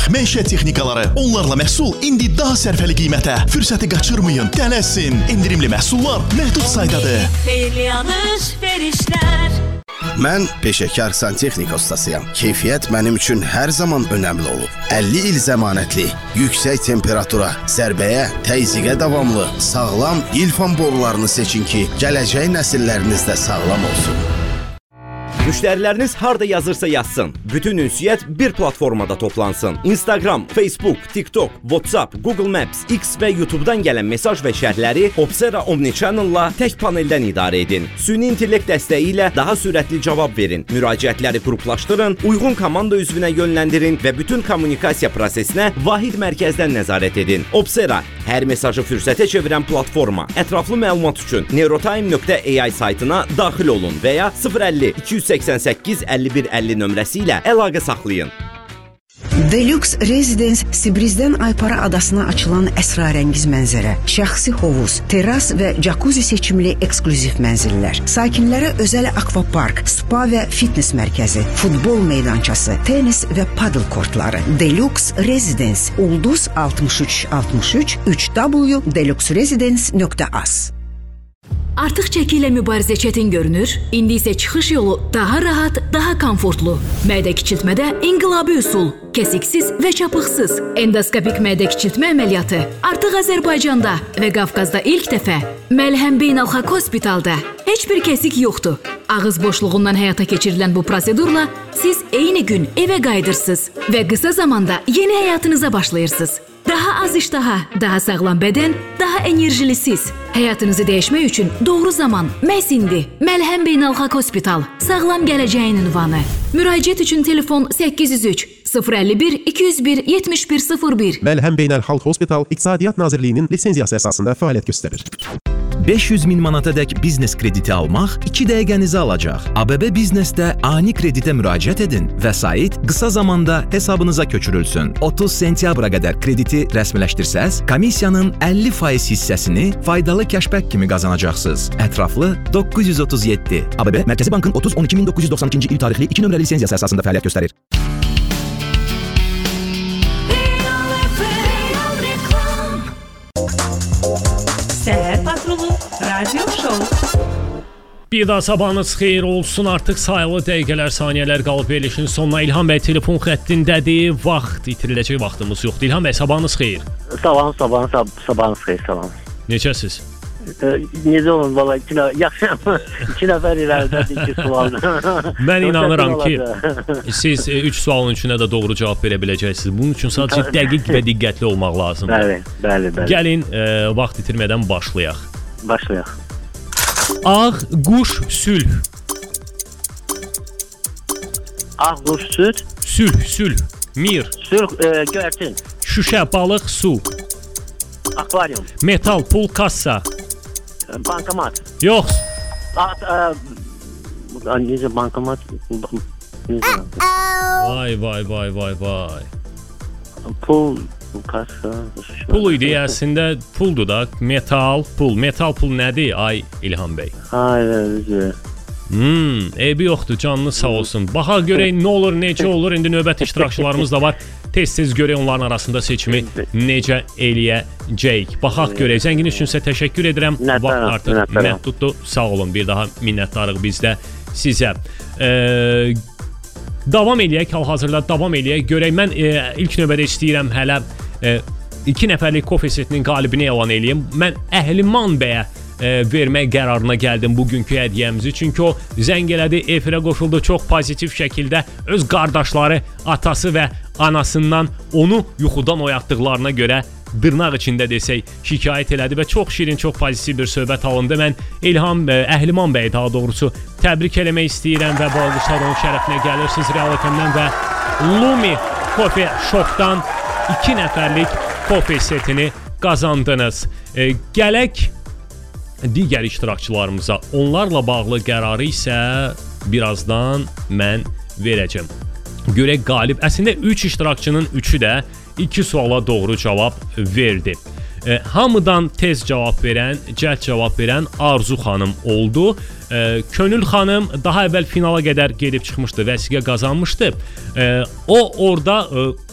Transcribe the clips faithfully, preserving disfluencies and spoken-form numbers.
məişət texnikaları. Onlarla məhsul indi daha sərfəli qiymətə. Fürsəti qaçırmayın, tələsin. Endirimli məhsullar məhdud saydadır. Xeyli alış-verişlər. Mən peşəkar santexnika ustasıyam. Keyfiyyət mənim üçün hər zaman önəmli olub. əlli il zəmanətli, yüksək temperatura, zərbəyə, təzyiqə davamlı, sağlam İlfan borularını seçin ki, gələcək nəsilləriniz də sağlam olsun. Müştəriləriniz harda yazırsa yazsın. Bütün ünsiyyət bir platformada toplansın. Instagram, Facebook, TikTok, WhatsApp, Google Maps, X və YouTube'dan gələn mesaj və şərhləri Opsera Omnichannel-la tək paneldən idarə edin. Süni intellekt dəstəyi ilə daha sürətli cavab verin. Müraciətləri qruplaşdırın, uyğun komanda üzvünə yönləndirin və bütün kommunikasiya prosesinə vahid mərkəzdən nəzarət edin. Opsera hər mesajı fürsətə çevirən platforma. Ətraflı məlumat üçün neurotime nöqtə a i saytına daxil olun və ya sıfır əlli iki yüz səksən səkkiz əlli bir əlli nömrəsi ilə əlaqə saxlayın. Deluxe Residence Sibrizdən Aypara adasına açılan əsrarəngiz mənzərə, şəxsi hovuz, terras və jacuzzi seçimli eksklüziv mənzillər, sakinlərə özəl akvapark, spa və fitness mərkəzi, futbol meydançası, tenis və paddle kortları. Deluxe Residence Ulduz altmış üç altmış üç üç w nöqtə deluxe residence nöqtə az. Artıq çəki ilə mübarizə çətin görünür, indi isə çıxış yolu daha rahat, daha komfortlu. Mədə kiçiltmədə inqilabi üsul, kəsiksiz və çapıqsız endoskopik mədə kiçiltmə əməliyyatı artıq Azərbaycanda və Qafqazda ilk dəfə Məlhəm Beynəlxalq Hospitalda. Heç bir kəsik yoxdur. Ağız boşluğundan həyata keçirilən bu prosedurla siz eyni gün evə qayıdırsınız və qısa zamanda yeni həyatınıza başlayırsınız. Daha az iştaha, daha sağlam bədən, daha enerjili siz. Həyatınızı dəyişmək üçün doğru zaman məhz indi. Məlhəm Beynəlxalq Hospital, sağlam gələcəyin ünvanı. Müraciət üçün telefon səkkiz yüz üç sıfır əlli bir iki yüz bir yetmiş bir sıfır bir. Məlhəm Beynəlxalq Hospital İqtisadiyyat Nazirliyinin lisenziyası əsasında fəaliyyət göstərir. beş yüz min manatadək biznes krediti almaq iki dəqiqənizi alacaq. A B B Biznesdə ani kreditə müraciət edin. Vəsait qısa zamanda hesabınıza köçürülsün. otuz sentyabra qədər krediti rəsmiləşdirsəz, komissiyanın əlli faiz hissəsini faydalı kəşbək kimi qazanacaqsınız. Ətraflı doqquz yüz otuz yeddi. A B B Mərkəzi Bankın otuz on iki min doqquz yüz doxsan ikinci il tarixli iki nömrəli lisenziyası əsasında fəaliyyət göstərir. Səhər patrulu radio show. Bir daha sabahınız xeyir olsun. Artıq sayılı dəqiqələr, saniyələr qalıb verilişin sonuna. İlham bəy telefon xəttindədir. Vaxt itiriləcək vaxtımız yoxdur. İlham bəy, sabahınız xeyir. Sabahın, sabahın, sab sabahınız xeyir, sabahın. Necəsiz? Necə olun, valla iki, yaxşıyam. iki nəfər irəlidə iki sualdır. Mən inanıram ki, siz üç sualın üçünə də doğru cavab verə biləcəksiniz. Bunun üçün sadəcə dəqiq və diqqətli olmaq lazımdır. Bəli, bəli, bəli. Gəlin, e, vaxt itirmədən başlayaq. Başlayaq. Ağ quş sülh. Ağ quş süt. Sülh, sülh. Mir. Sülh, e, göyərçin. Şüşə, balıq, su. Akvaryum. Metal, pul, kassa. Bankomat. Yox. At, e, necə bankomat? Necə? Vay, vay, vay, vay, vay. Pul, kassa. Pul idi, əslində puldur da. Metal, pul. Metal, pul nədir, ay İlham bəy? Hayır, Hmm, eybi yoxdur, canınız sağ olsun. Baxaq görək nə olur, necə olur. İndi növbət iştirakçılarımız da var. Tez-tez görək onların arasında seçimi necə eləyəcəyik. Baxaq görək. Zəngin üçünsə təşəkkür edirəm. Vaxt artıq məhduddur. Sağ olun, bir daha minnətdarıq biz də sizə. Ee, davam eləyək, hal-hazırda davam eləyək. Görək, mən e, ilk növbədə istəyirəm hələ e, iki nəfərlik kofe setinin qalibini elan eləyim. Mən Əhliman bəyə E, vermək qərarına gəldim bugünkü hədiyyəmizi. Çünki o zəng elədi, efirə qoşuldu, çox pozitiv şəkildə öz qardaşları, atası və anasından onu yuxudan oyatdıqlarına görə dırnaq içində desək şikayət elədi və çox şirin, çox pozitiv bir söhbət alındı. Mən İlham bəy, Əhliman bəy daha doğrusu təbrik eləmək istəyirəm və bu alqışlar onun şərəfinə gəlir. Siz Real F M-dən və Lumi Coffee Shop-dan iki nəfərlik kofe setini qazandınız. E, gələk digər iştirakçılarımıza. Onlarla bağlı qərarı isə birazdan mən verəcəm. Görək qalib. Əslində üç iştirakçının üçü də iki suala doğru cavab verdi. E, hamıdan tez cavab verən, cəld cavab verən Arzu xanım oldu. E, Könül xanım daha əvvəl finala qədər gedib çıxmışdı, vəsiqə qazanmışdı. E, o orada e,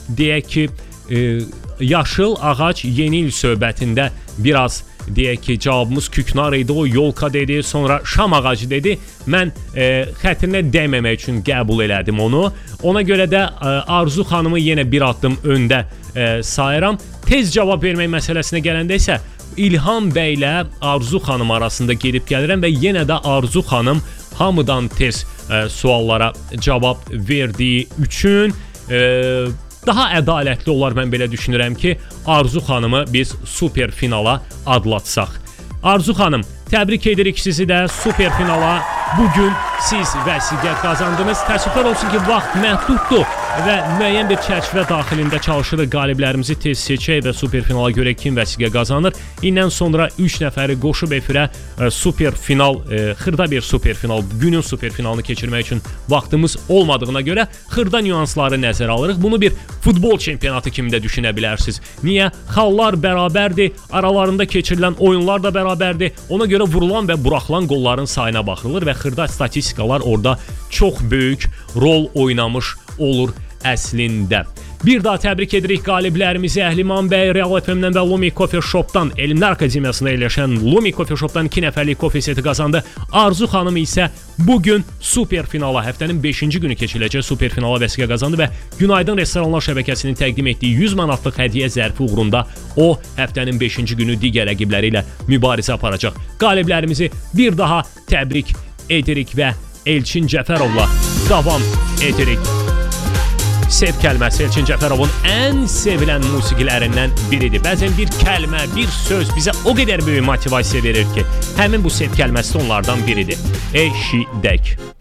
deyək ki, e, yaşıl ağac yeni il söhbətində biraz deyək ki, cavabımız küknar idi, o yolka dedi, sonra şam ağacı dedi. Mən e, xətrinə dəyməmək üçün qəbul elədim onu. Ona görə də e, Arzu xanımı yenə bir addım öndə e, sayıram. Tez cavab vermək məsələsinə gələndə isə İlham bəylə Arzu xanım arasında gedib gəlirəm və yenə də Arzu xanım hamıdan tez e, suallara cavab verdiyi üçün e, daha ədalətli olar, mən belə düşünürəm ki, Arzu xanımı biz super finala adlatsaq. Arzu xanım, təbrik edirik sizi də super finala. Bugün siz vəsiqə qazandınız. Təəssüflər olsun ki, vaxt məhduddur və müəyyən bir çərçivə daxilində çalışırıq qaliblərimizi tez seçək və super finala görə kim vəsiqə qazanır. İndən sonra üç nəfəri qoşub efirə e, super final, e, xırda bir super final, günün super finalını keçirmək üçün vaxtımız olmadığına görə xırda nüansları nəzərə alırıq. Bunu bir futbol çempionatı kimi də düşünə bilərsiniz. Niyə? Xallar bərabərdir, aralarında keçirilən oyunlar da bərabərdir. Ona görə vurulan və buraxılan qolların sayına baxılır və xırda statistikalar orada çox böyük rol oynamış olur əslində. Bir daha təbrik edirik qaliblərimizi. Əhliman bəy Real F M-dən və Lumi Coffee Shop-dan, Elmlər Akademiyasında yerləşən Lumi Coffee Shop-dan iki nəfərlik kofe seti qazandı. Arzu xanım isə bugün super finala, həftənin beşinci günü keçiriləcək super finala vəsiqə qazandı və Günaydın Restoranlar şəbəkəsinin təqdim etdiyi yüz manatlıq hədiyyə zərfi uğrunda o həftənin beşinci günü digər rəqibləri ilə mübarizə aparacaq. Qaliblərimizi bir daha təbrik edirik və Elçin Cəfərovla davam edirik. Sev kəlməsi Elçin Cəfərovun ən sevilən musiqilərindən biridir. Bəzən bir kəlmə, bir söz bizə o qədər böyük motivasiya verir ki, həmin bu sev kəlməsi onlardan biridir. Eşidək.